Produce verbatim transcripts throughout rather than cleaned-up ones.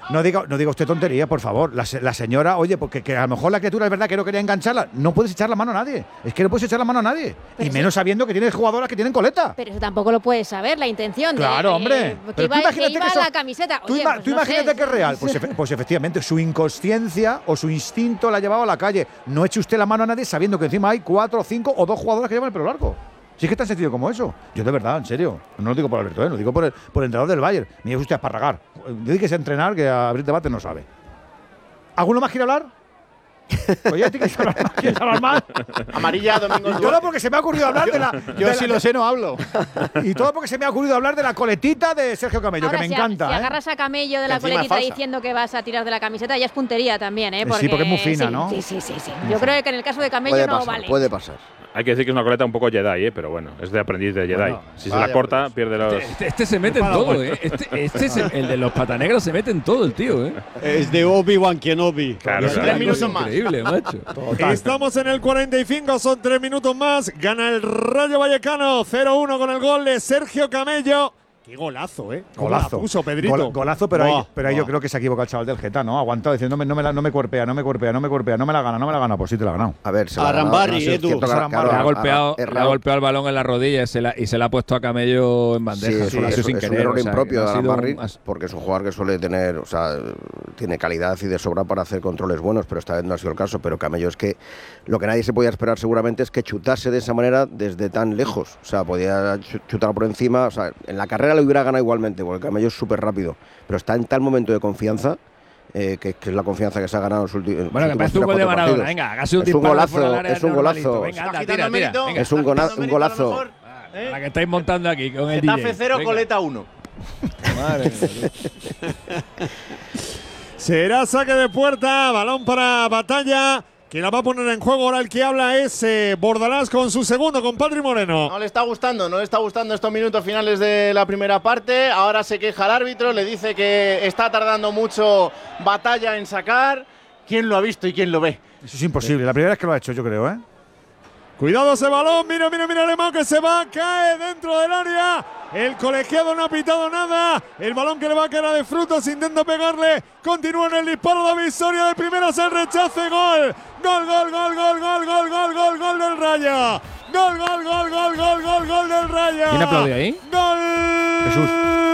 No diga, no diga usted tontería, por favor. La, la señora, oye, porque que a lo mejor la criatura es verdad que no quería engancharla. No puedes echar la mano a nadie. Es que no puedes echar la mano a nadie. Pero y menos sí, sabiendo que tienes jugadoras que tienen coleta. Pero eso tampoco lo puedes saber, la intención. Claro, de, hombre. Eh, que pero iba, tú imagínate que iba que eso, la camiseta. Tú, Oye, ima, pues tú no imagínate sé. que es real. Pues, efe, pues efectivamente, su inconsciencia o su instinto la ha llevado a la calle. No eche usted la mano a nadie sabiendo que encima hay cuatro, cinco o dos jugadoras que llevan el pelo largo. Si es que es tan sencillo como eso. Yo de verdad, en serio. No lo digo por Alberto, ¿eh? Lo digo por el, por el entrenador del Bayern. Me lleva usted a esparragar. Dedíquese a entrenar, que a abrir debate no sabe. ¿Alguno más quiere hablar? Oye, ¿quieres hablar más? ¿Quieres hablar más? Amarilla, Domingo. Yo no, porque se me ha ocurrido hablar de la… Yo de si la, lo sé no hablo. Y todo porque se me ha ocurrido hablar de la coletita de Sergio Camello, Ahora, que me si encanta. A, si ¿eh? agarras a Camello de la coletita diciendo que vas a tirar de la camiseta, ya es puntería también, ¿eh? Porque, sí, porque es muy fina, sí, ¿no? Sí, sí, sí, sí. Yo creo que en el caso de Camello puede no pasar, vale. Puede pasar. Hay que decir que es una coleta un poco Jedi, ¿eh? Pero bueno, es de aprendiz de Jedi. Bueno, si se la corta, pues pierde los… Este, este se mete en todo, ¿eh? Este, este es el, el de los patanegros, se mete en todo el tío, ¿eh? Es de Obi-Wan Kenobi. Claro, Tres claro. minutos más. Increíble, macho. Estamos en el cuarenta y cinco, son tres minutos más. Gana el Rayo Vallecano cero uno con el gol de Sergio Camello. Qué golazo, ¿eh? Golazo. La puso Pedrito. Gol, golazo, pero, Buah, ahí, pero ahí yo creo que se ha equivocado el chaval del Geta, ¿no? Ha aguantado diciendo, no me, no me, la, no me cuerpea, no me cuerpea, no me cuerpea, no me la gana, no me la gana. Pues sí te la ha ganado. A ver, se la A Rambarri, no, eh, tú. cierto, Se la claro, Le ha claro, golpeado, errado. le ha golpeado el balón en la rodilla y se la, y se la ha puesto a Camello en bandeja. Sí, Eso lo ha es, sido es, sin es un querer. error O sea, impropio que de ha sido Rambarri, un- porque es un jugador que suele tener, o sea, tiene calidad y de sobra para hacer controles buenos, pero esta vez no ha sido el caso. Pero Camello, es que lo que nadie se podía esperar seguramente es que chutase de esa manera desde tan lejos. O sea, podía chutar por encima, o sea, en la carrera le hubiera ganado igualmente, porque Camello es súper rápido, pero está en tal momento de confianza, eh, que, que es la confianza que se ha ganado en los últimos Bueno, que parece un gol de Maradona. Venga, hágase un Es un disparo de golazo, fuera del área es un normalito. golazo. Venga, anda, Está tira, quitando tira. mérito. Venga, Es un, gona- un golazo. Mejor. ¿Eh? la que estáis montando aquí con el Getafe D J. cero, Venga. Coleta uno. Madre mía. Será saque de puerta, balón para Batalla, que la va a poner en juego. Ahora el que habla es eh, Bordalás con su segundo, con Patri Moreno. No le está gustando, no le está gustando estos minutos finales de la primera parte. Ahora se queja el árbitro, le dice que está tardando mucho Batalla en sacar. ¿Quién lo ha visto y quién lo ve? Eso es imposible. La primera vez que lo ha hecho, yo creo, ¿eh? Cuidado ese balón, mira, mira, mira Alemão que se va, cae dentro del área. El colegiado no ha pitado nada. El balón que le va a caer de frutos, intenta pegarle. Continúa en el disparo de Visoria de primeras, el rechace, gol. Gol, gol, gol, gol, gol, gol, gol, gol, gol del Rayo. Gol, gol, gol, gol, gol, gol, gol del Rayo. ¿Quién aplaude ahí? Gol. Jesús.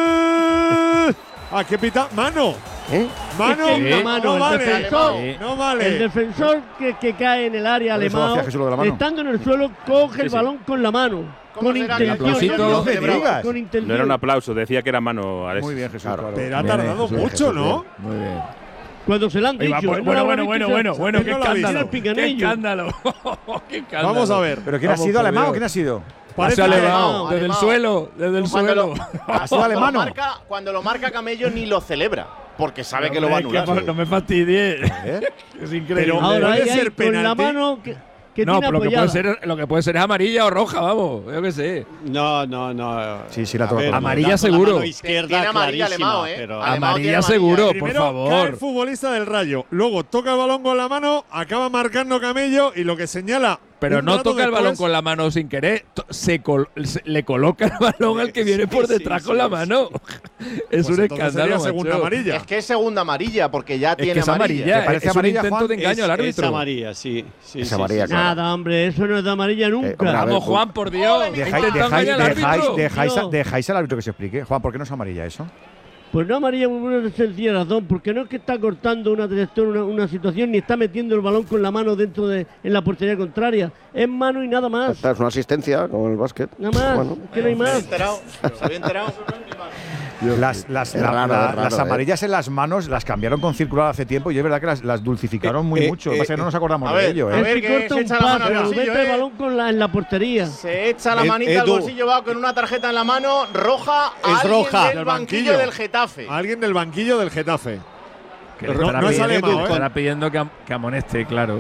¿A qué pita? Mano. ¿Eh? Mano, Es que no, la mano, no el vale. defensor, Sí. No vale. el defensor que, que cae en el área Por eso hacía alemán, Jesús lo de la mano. estando en el suelo, coge el sí. balón con la mano. ¿Cómo Con será que intención. aplausito? Con No me digas. Con intención. No era un aplauso, decía que era mano, Alex. Muy bien, Jesús. Claro. Claro. Pero ha Bien, tardado Jesús, mucho, Jesús, ¿no? Muy bien. Cuando se la han Ahí va, dicho. bueno, él no la bueno, habrá bueno, visto, bueno, se- bueno, él qué no lo ha visto. escándalo. El Qué pinganillo. escándalo. Qué escándalo. Vamos a ver. ¿Pero quién ha Vamos, sido, por Alemán o Dios. quién ha sido? Ha Parece sido que- Alemão, desde el Alemão. suelo, desde el Cuando suelo. lo, ¿Ha sido cuando, lo alemano? marca, cuando lo marca Camello ni lo celebra, porque sabe que lo va a Hombre, anular. que No me fastidie. ¿Eh? Es increíble. Pero Ahora puede ahí hay ser con la penalti. mano que, que no, tiene pero lo que, puede apoyada. ser, lo que puede ser es amarilla o roja, vamos. Yo qué sé. No, no, no. Sí, sí, la A toca. ver, Amarilla da con la seguro. mano izquierda Tiene amarilla clarísima, Alemão, ¿eh? pero- Alemão Amarilla tiene seguro, por Primero cae el favor. futbolista del Rayo, luego toca el balón con la mano, acaba marcando Camello y lo que señala. Pero un no rato toca el balón después- con la mano sin querer, to- se, col- se- le coloca el balón al que viene Sí, por sí, detrás sí, con la sí. mano. Es Pues un entonces escándalo. sería segunda macho. amarilla. Es que es segunda amarilla, porque ya Es tiene que es amarilla. ¿Te parece Es un amarilla, intento Juan? de engaño al Es árbitro. amarilla, sí. sí Es sí, amarilla, sí, sí. claro. Nada, hombre, eso no es de amarilla nunca. Eh, hombre, a ver, Vamos, Juan, por Dios. Dejáis, Intentando dejáis, engañar al dejáis, árbitro. dejáis, Tío. dejáis al árbitro que se explique. Juan, ¿por qué no es amarilla eso? Pues no amarilla por una sencilla razón, porque no es que está cortando una trayectoria, una, una situación, ni está metiendo el balón con la mano dentro de en la portería contraria. Es mano y nada más. Esta es una asistencia con el básquet. Nada más, Bueno, que no hay Se había más. enterado, se había enterado. Las, las, Es la- raro, la- es raro, las ¿eh? amarillas en las manos las cambiaron con circular hace tiempo y es verdad que las, las dulcificaron muy Eh, mucho. Lo que pasa es que no nos acordamos a de ver, ello. a ¿eh? ver, Es que que corta se un echa la mano al paso, bolsillo, mete el ¿eh? balón con la, en la portería. Se echa la Ed- manita al Edu. bolsillo, va con una tarjeta en la mano, roja, Es alguien roja. del Del banquillo banquillo. del Getafe. Alguien del banquillo del Getafe. Que No- le estará no es pidiendo- alemán, ¿eh? estará pidiendo que, am- que amoneste, claro.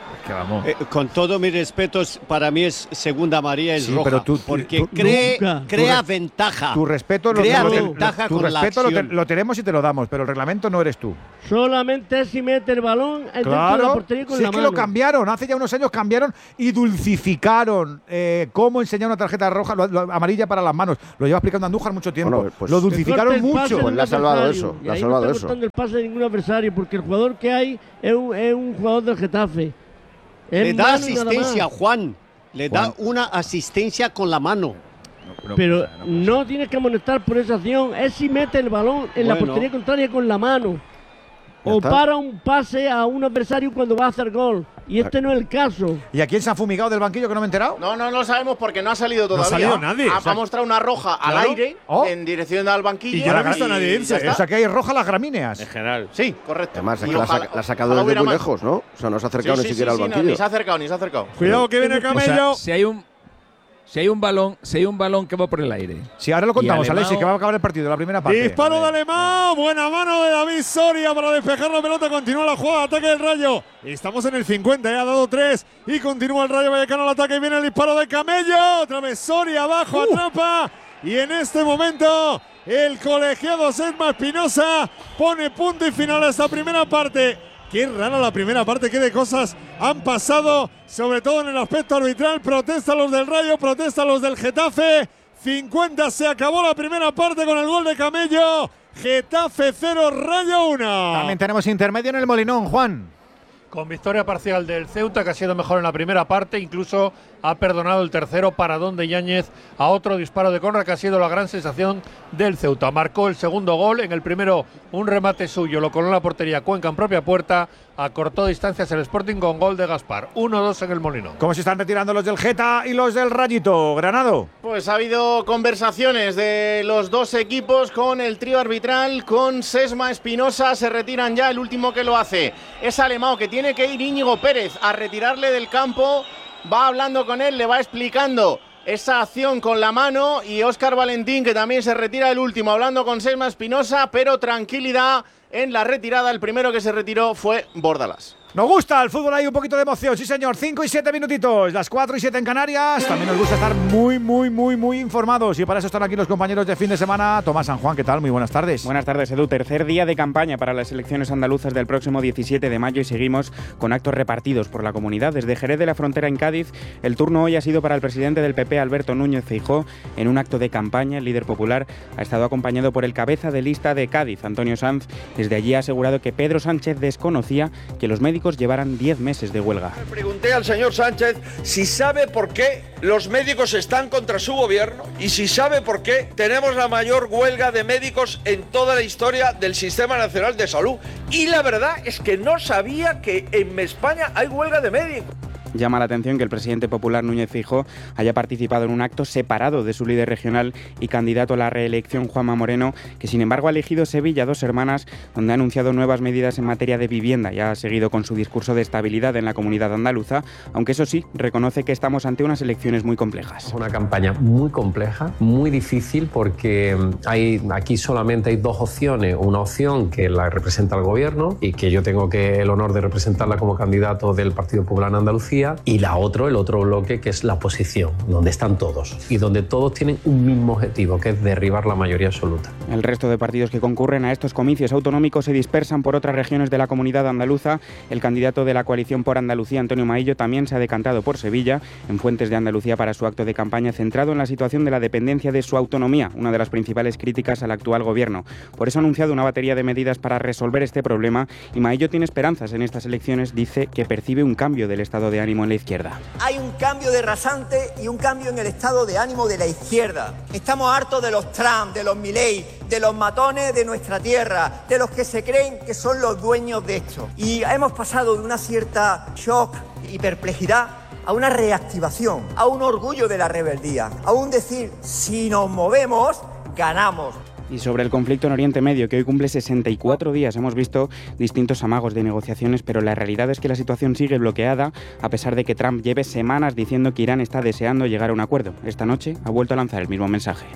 Que vamos. Eh, con todos mis respetos, para mí es segunda amarilla, es Sí, roja. pero tú- porque tú- cree- nunca. crea Tu re- ventaja. Tu respeto, lo, Crea lo- ventaja tu con la respeto lo, te- acción. lo tenemos y te lo damos, pero el reglamento no eres tú. Solamente es si mete el balón dentro de la Claro, portería con si la es que mano. lo cambiaron, hace ya unos años cambiaron y dulcificaron eh, cómo enseñar una tarjeta roja, lo- lo- amarilla para las manos. Lo lleva explicando Andújar mucho tiempo. Bueno, pues- lo Que dulcificaron corte el pase mucho. de Pues un le ha salvado adversario. eso, Y le ha ahí salvado no está eso. cortando el pase de ningún adversario, porque el jugador que hay es un, es un jugador del Getafe. Es Le da mano y nada asistencia, más. Juan. Le da una asistencia con la mano. No Pero pasa, no pasa. no tienes que amonestar por esa acción. Es si mete el balón en la Bueno. portería contraria con la mano. Ya O está. para un pase a un adversario cuando va a hacer gol. Y este no es el caso. ¿Y a quién se ha fumigado del banquillo que no me he enterado? No, no lo sabemos porque no ha salido No ha todavía. salido nadie, Ha, o sea, ha mostrado una roja al claro. aire Oh. en dirección al banquillo. Y yo no he visto a nadie irse, ya ¿eh? está. O sea que hay roja las gramíneas. En general. Sí, correcto. Además, es Y que la, ojalá- saca- la ha sacado ojalá desde hubiera muy más. lejos, ¿no? O sea, no se ha acercado Sí, ni sí, siquiera sí, al sí, no, banquillo. ni se ha acercado, ni se ha acercado. Cuidado que viene O sea, Camello. si hay un si hay un balón, si hay un balón que va por el aire. Sí, ahora lo contamos, Y Alemão- Alexis, que va a acabar el partido, la primera parte. Disparo de Alemán, buena mano de David Soria para despejar la pelota, continúa la jugada, ataque del Rayo. Estamos en el cincuenta, ya ha dado tres y continúa el Rayo Vallecano al ataque y viene el disparo de Camello. Otra vez Soria abajo, Uh. atrapa y en este momento el colegiado Sesma Espinosa pone punto y final a esta primera parte. Qué rara la primera parte, qué de cosas han pasado, sobre todo en el aspecto arbitral. Protesta los del Rayo, protesta los del Getafe. cincuenta, se acabó la primera parte con el gol de Camello. Getafe cero, Rayo uno. También tenemos intermedio en el Molinón, Juan. Con victoria parcial del Ceuta, que ha sido mejor en la primera parte, incluso ha perdonado el tercero paradón de Yáñez a otro disparo de Conra, que ha sido la gran sensación del Ceuta. Marcó el segundo gol, en el primero un remate suyo, lo coló en la portería Cuenca en propia puerta, acortó distancias el Sporting con gol de Gaspar. uno dos en el Molinón. ¿Cómo se están retirando los del Geta y los del Rayito? Granado. Pues ha habido conversaciones de los dos equipos con el trío arbitral, con Sesma Espinosa, se retiran ya, el último que lo hace es Alemão, que tiene que ir Íñigo Pérez a retirarle del campo, va hablando con él, le va explicando esa acción con la mano, y Óscar Valentín, que también se retira el último, hablando con Sesma Espinosa, pero tranquilidad en la retirada, el primero que se retiró fue Bordalás. Nos gusta el fútbol, hay un poquito de emoción, sí señor, cinco y siete minutitos, las cuatro y siete en Canarias. También nos gusta estar muy, muy, muy, muy informados y para eso están aquí los compañeros de fin de semana. Tomás San Juan, ¿qué tal? Muy buenas tardes. Buenas tardes, Edu. Tercer día de campaña para las elecciones andaluzas del próximo diecisiete de mayo y seguimos con actos repartidos por la comunidad. Desde Jerez de la Frontera en Cádiz, el turno hoy ha sido para el presidente del P P, Alberto Núñez Feijóo. En un acto de campaña, el líder popular ha estado acompañado por el cabeza de lista de Cádiz, Antonio Sanz. Desde allí ha asegurado que Pedro Sánchez desconocía que los médicos llevaran diez meses de huelga. Le pregunté al señor Sánchez si sabe por qué los médicos están contra su gobierno y si sabe por qué tenemos la mayor huelga de médicos en toda la historia del Sistema Nacional de Salud. Y la verdad es que no sabía que en España hay huelga de médicos. Llama la atención que el presidente popular Núñez Feijóo haya participado en un acto separado de su líder regional y candidato a la reelección, Juanma Moreno, que sin embargo ha elegido Sevilla, Dos Hermanas, donde ha anunciado nuevas medidas en materia de vivienda y ha seguido con su discurso de estabilidad en la comunidad andaluza, aunque eso sí, reconoce que estamos ante unas elecciones muy complejas. Es una campaña muy compleja, muy difícil, porque hay, aquí solamente hay dos opciones. Una opción que la representa el gobierno y que yo tengo que el honor de representarla como candidato del Partido Popular en Andalucía, y la otro, el otro bloque, que es la oposición, donde están todos y donde todos tienen un mismo objetivo, que es derribar la mayoría absoluta. El resto de partidos que concurren a estos comicios autonómicos se dispersan por otras regiones de la comunidad andaluza. El candidato de la coalición por Andalucía, Antonio Maillo, también se ha decantado por Sevilla, en Fuentes de Andalucía, para su acto de campaña centrado en la situación de la dependencia de su autonomía, una de las principales críticas al actual gobierno. Por eso ha anunciado una batería de medidas para resolver este problema y Maillo tiene esperanzas en estas elecciones. Dice que percibe un cambio del estado de ánimo en la izquierda. Hay un cambio de rasante y un cambio en el estado de ánimo de la izquierda. Estamos hartos de los Trump, de los Milei, de los matones de nuestra tierra, de los que se creen que son los dueños de esto. Y hemos pasado de una cierta shock y perplejidad a una reactivación, a un orgullo de la rebeldía, a un decir, si nos movemos, ganamos. Y sobre el conflicto en Oriente Medio, que hoy cumple sesenta y cuatro días, hemos visto distintos amagos de negociaciones, pero la realidad es que la situación sigue bloqueada, a pesar de que Trump lleve semanas diciendo que Irán está deseando llegar a un acuerdo. Esta noche ha vuelto a lanzar el mismo mensaje.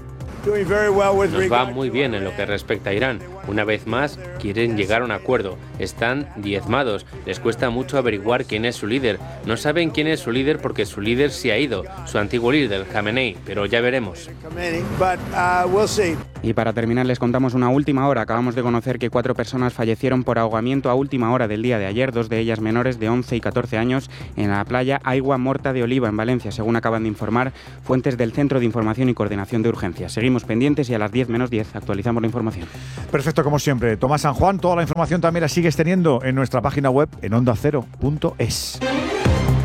Nos va muy bien en lo que respecta a Irán. Una vez más, quieren llegar a un acuerdo. Están diezmados. Les cuesta mucho averiguar quién es su líder. No saben quién es su líder porque su líder se ha ido, su antiguo líder, Khamenei, pero ya veremos. Y para terminar les contamos una última hora. Acabamos de conocer que cuatro personas fallecieron por ahogamiento a última hora del día de ayer, dos de ellas menores de once y catorce años, en la playa Aigua Morta de Oliva, en Valencia, según acaban de informar fuentes del Centro de Información y Coordinación de Urgencias. Seguimos pendientes y a las diez menos diez actualizamos la información. Perfecto, como siempre. Tomás San Juan, toda la información también la sigues teniendo en nuestra página web en onda cero punto es.